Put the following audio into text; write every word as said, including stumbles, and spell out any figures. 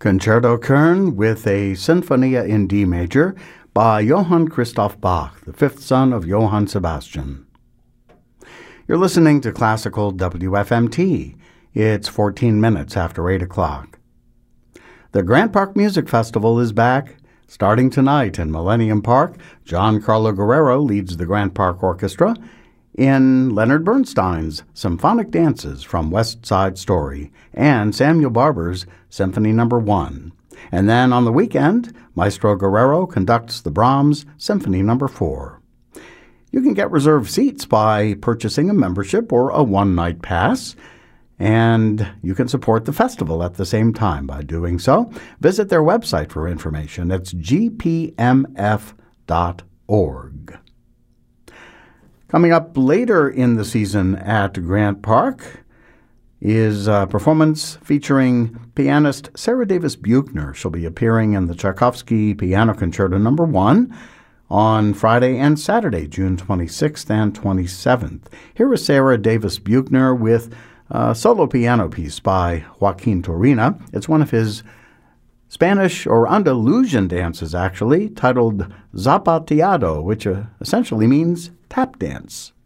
Concerto Kern with a Sinfonia in D major by Johann Christoph Bach, the fifth son of Johann Sebastian. You're listening to Classical W F M T. It's fourteen minutes after eight o'clock. The Grant Park Music Festival is back. Starting tonight in Millennium Park, John Carlo Guerrero leads the Grant Park Orchestra in Leonard Bernstein's Symphonic Dances from West Side Story and Samuel Barber's Symphony Number One. And then on the weekend, Maestro Guerrero conducts the Brahms Symphony Number Four. You can get reserved seats by purchasing a membership or a one-night pass, and you can support the festival at the same time by doing so. Visit their website for information. It's g p m f dot org. Coming up later in the season at Grant Park is a performance featuring pianist Sarah Davis Buchner. She'll be appearing in the Tchaikovsky Piano Concerto Number One on Friday and Saturday, June twenty-sixth and twenty-seventh. Here is Sarah Davis Buchner with a solo piano piece by Joaquin Turina. It's one of his Spanish or Andalusian dances, actually, titled Zapateado, which uh, essentially means tap dance.